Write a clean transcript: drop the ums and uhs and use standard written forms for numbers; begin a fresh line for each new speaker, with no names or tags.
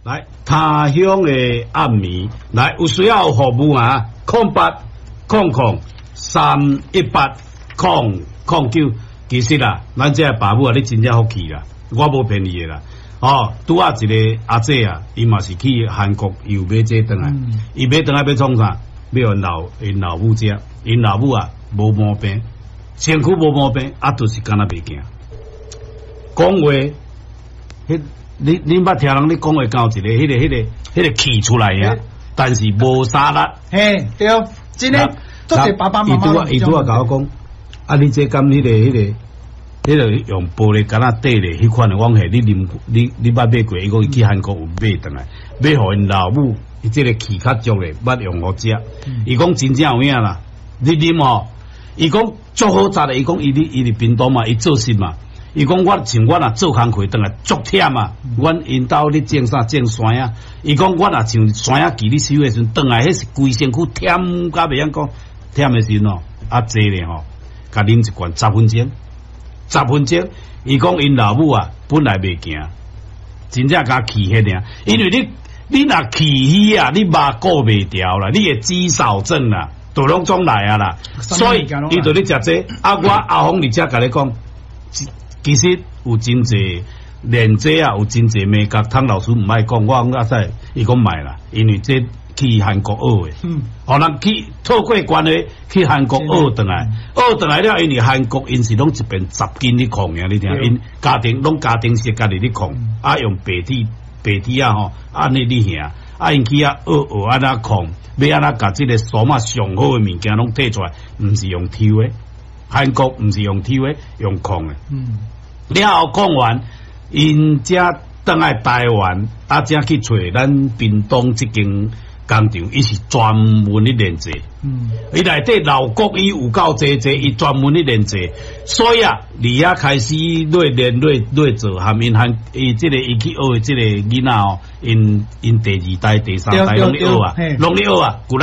来，他乡的暗暝，来有需要服务啊？0800318009，其实啦，咱这爸母啊，你真正福气啦，我无骗你的啦。哦，拄啊一个阿姐啊，伊嘛是去韩国又买这转来，伊买转来要创啥？要因老母食，因老母啊无毛病，身躯无毛病，啊，就是干那袂行。讲话，你捌听人你讲话讲一个迄个气出来呀，但是无沙力。
嘿，对，真诶，做些爸爸妈妈。
伊拄啊甲我讲，啊，你这敢迄个用玻璃杆仔底咧，迄款的往下，你捌买过？伊讲伊去韩国有买转来，买互因老母，伊即个气较足咧，捌用好食。伊讲真正有影啦，你啉吼，伊讲足好食咧，伊讲伊伫屏东嘛，伊做事嘛。伊讲我像我若做工课转来足忝啊，阮因兜咧种啥种山啊，伊讲我若像山啊记咧收诶时阵，转来迄是规身躯忝甲袂晓讲，忝诶时阵哦，啊坐咧吼，甲啉一罐10分钟，伊讲因老母啊本来袂行，真正甲气迄尔，因为你若气虚啊，你肉顾袂调啦，你诶肌少症啦，都拢总来啊啦，所以伊就咧食这啊，我阿峰伫遮甲你讲。其实有真济练这啊，有真济美甲汤老师唔爱讲，我讲使伊讲卖啦，因为这去韩国学的，互人去透过关系去韩国学转来，学转来了，因为韩国因是拢一边10斤咧控呀，你听，因家庭是家己咧控，啊用白体啊吼，安尼你兄，啊因去啊学安那控，要安那甲即个数码上好的物件拢摕出来，毋是用抽的，韩国毋是用抽的，用控的。了后讲完，因遮倒来台湾，啊，遮去找咱屏东即间工厂，伊是专门咧练这。伊内底老国语有够济，伊专门咧练这。所以啊，离遐开始练做，含因伊即个伊去学即个囡仔哦，因第2代、第3代拢咧学啊，拢咧学啊。